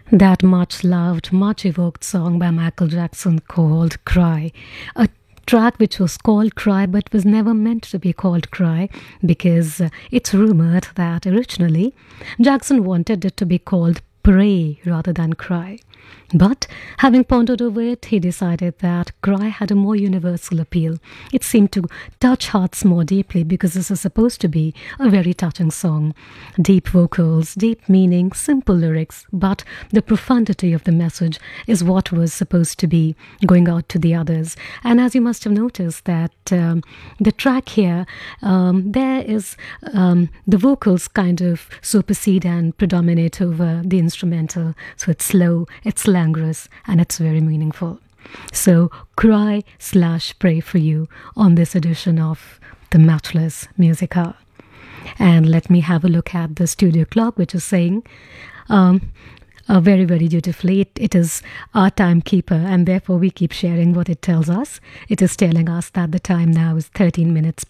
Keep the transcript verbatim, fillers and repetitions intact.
That much loved, much evoked song by Michael Jackson called Cry. A track which was called Cry but was never meant to be called Cry because uh, it's rumored that originally Jackson wanted it to be called Pray rather than Cry. But having pondered over it, he decided that Cry had a more universal appeal. It seemed to touch hearts more deeply because this is supposed to be a very touching song. Deep vocals, deep meaning, simple lyrics, but the profundity of the message is what was supposed to be going out to the others. And as you must have noticed that um, the track here, um, there is um, the vocals kind of supersede and predominate over the instrumental. So it's slow, it's languorous, and it's very meaningful. So cry slash pray for you on this edition of the Matchless Music Hour. And let me have a look at the studio clock, which is saying um, uh, very, very dutifully, it, it is our timekeeper, and therefore we keep sharing what it tells us. It is telling us that the time now is thirteen minutes